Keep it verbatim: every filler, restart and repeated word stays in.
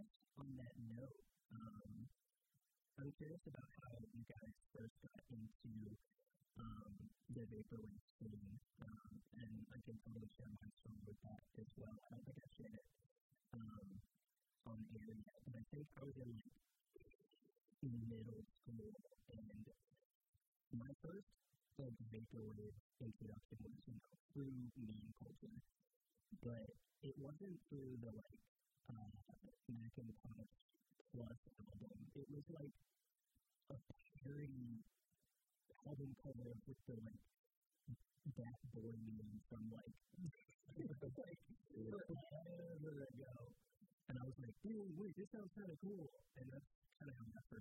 guess on that note, um, I'm curious about how you guys first got into um, the vaporwave scene, um, and I can totally share my story with that as well. I don't think I shared it um, on air yet, but I think I was in like middle school, and my first like vaporwave introduction was, you know, through meme culture, but it wasn't through the like uh, Macintosh Plus album. It was like a parody album cover with the like that boy meme from like like forever ago. And I was like, dude, wait, this sounds kind of cool. And that's kind of how my first